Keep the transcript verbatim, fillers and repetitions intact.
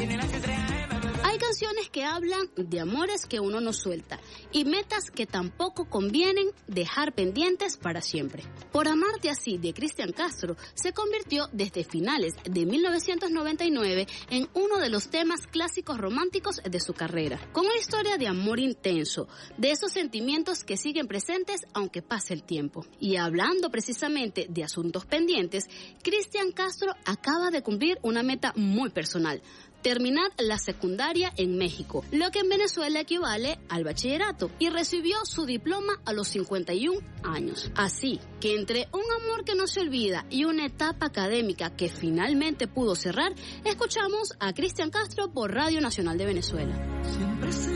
Hay canciones que hablan de amores que uno no suelta y metas que tampoco convienen dejar pendientes para siempre. Por amarte así, de Cristian Castro, se convirtió desde finales de mil novecientos noventa y nueve en uno de los temas clásicos románticos de su carrera, con una historia de amor intenso, de esos sentimientos que siguen presentes aunque pase el tiempo. Y hablando precisamente de asuntos pendientes, Cristian Castro acaba de cumplir una meta muy personal: terminar la secundaria en México, lo que en Venezuela equivale al bachillerato, y recibió su diploma a los cincuenta y un años. Así que entre un amor que no se olvida y una etapa académica que finalmente pudo cerrar, escuchamos a Cristian Castro por Radio Nacional de Venezuela.